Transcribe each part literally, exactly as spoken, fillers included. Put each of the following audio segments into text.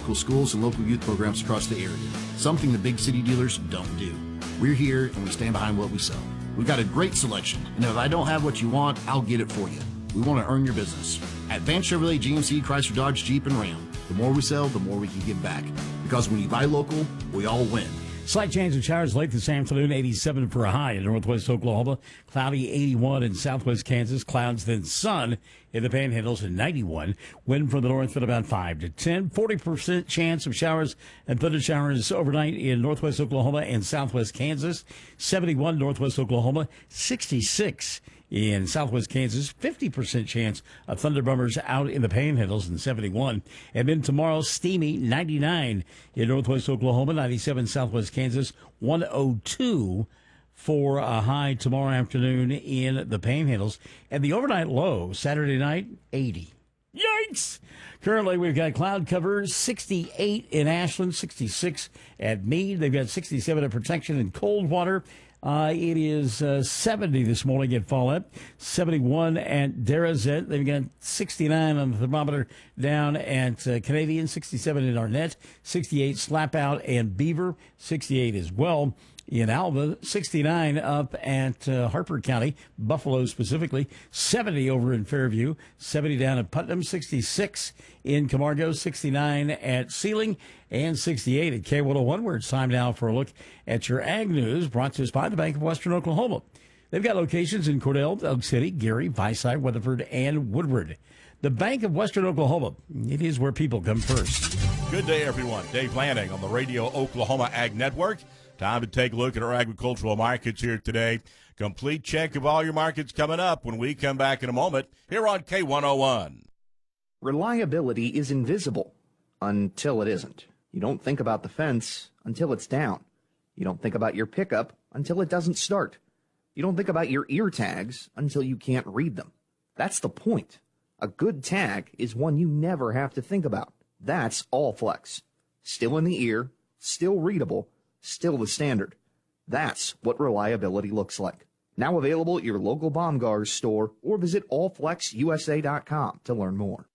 local schools and local youth programs across the area, something the big city dealers don't do. We're here and we stand behind what we sell. We've got a great selection, and if I don't have what you want, I'll get it for you. We want to earn your business. At Vance Chevrolet, G M C, Chrysler, Dodge, Jeep, and Ram, the more we sell, the more we can give back. Because when you buy local, we all win. Slight chance of showers late this afternoon, eighty-seven for a high in northwest Oklahoma. Cloudy, eighty-one in southwest Kansas. Clouds, then sun in the Panhandles at ninety-one. Wind from the north at about five to ten. forty percent chance of showers and thunder showers overnight in northwest Oklahoma and southwest Kansas. seventy-one northwest Oklahoma. sixty-six in southwest Kansas. fifty percent chance of thunderbummers out in the Panhandles in seventy-one. And then tomorrow, steamy, ninety-nine in northwest Oklahoma, ninety-seven southwest Kansas, one oh two for a high tomorrow afternoon in the Panhandles. And the overnight low, Saturday night, eighty. Yikes! Currently, we've got cloud cover, sixty-eight in Ashland, sixty-six at Meade. They've got sixty-seven at Protection in Coldwater. Uh, it is uh, seventy this morning at Follett, seventy-one at Derazet. They've got sixty-nine on the thermometer down at uh, Canadian, sixty-seven in Arnett, sixty-eight Slapout and Beaver, sixty-eight as well in Alva, sixty-nine up at uh, Harper County, Buffalo specifically, seventy over in Fairview, seventy down at Putnam, sixty-six in Camargo, sixty-nine at Sealing, and sixty-eight at K one oh one, where it's time now for a look at your Ag News, brought to us by the Bank of Western Oklahoma. They've got locations in Cordell, Elk City, Gary, Vicide, Weatherford, and Woodward. The Bank of Western Oklahoma, it is where people come first. Good day, everyone. Dave Lanning on the Radio Oklahoma Ag Network. Time to take a look at our agricultural markets here today. Complete check of all your markets coming up when we come back in a moment here on K one oh one. Reliability is invisible until it isn't. You don't think about the fence until it's down. You don't think about your pickup until it doesn't start. You don't think about your ear tags until you can't read them. That's the point. A good tag is one you never have to think about. That's Allflex. Still in the ear, still readable, still the standard. That's what reliability looks like. Now available at your local Baumgars store or visit all flex U S A dot com to learn more.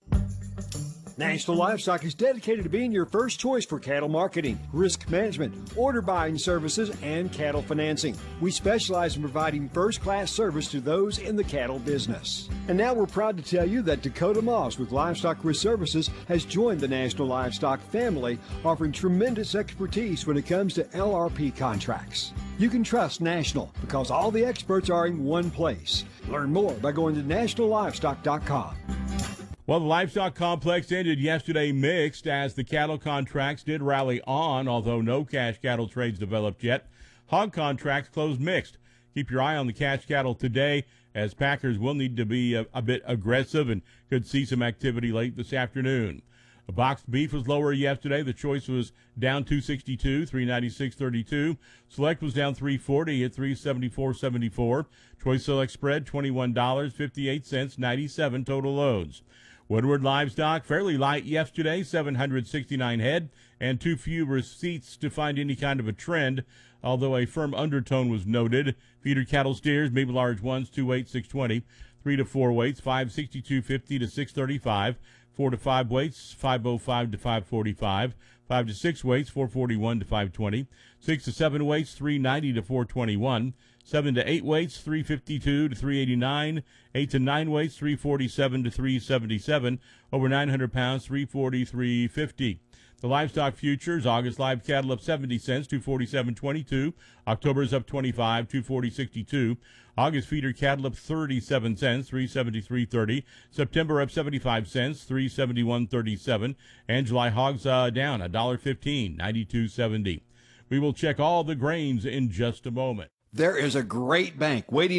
National Livestock is dedicated to being your first choice for cattle marketing, risk management, order buying services, and cattle financing. We specialize in providing first-class service to those in the cattle business. And now we're proud to tell you that Dakota Moss with Livestock Risk Services has joined the National Livestock family, offering tremendous expertise when it comes to L R P contracts. You can trust National because all the experts are in one place. Learn more by going to national livestock dot com. Well, the livestock complex ended yesterday mixed as the cattle contracts did rally on, although no cash cattle trades developed yet. Hog contracts closed mixed. Keep your eye on the cash cattle today, as packers will need to be a, a bit aggressive and could see some activity late this afternoon. The boxed beef was lower yesterday. The choice was down two sixty-two, three ninety-six thirty-two. Select was down three forty at three seventy-four seventy-four. Choice select spread twenty-one dollars and fifty-eight cents, ninety-seven total loads. Woodward livestock fairly light yesterday, seven hundred sixty-nine head, and too few receipts to find any kind of a trend, although a firm undertone was noted. Feeder cattle steers, maybe large ones, two eight, six twenty. Three to four weights, five sixty-two fifty to six thirty-five. Four to five weights, five oh five to five forty-five. Five to six weights, four forty-one to five twenty. Six to seven weights, three ninety to four twenty-one. Seven to eight weights, three fifty-two to three eighty-nine. Eight to nine weights, three forty-seven to three seventy-seven. Over nine hundred pounds, three forty, three fifty. The livestock futures, August live cattle up seventy cents, two forty-seven twenty-two. October's up twenty-five, two forty sixty-two. August feeder cattle up thirty-seven cents, three seventy-three thirty. September up seventy-five cents, three seventy-one thirty-seven. And July hogs uh, down one dollar fifteen, ninety-two seventy. We will check all the grains in just a moment. There is a great bank waiting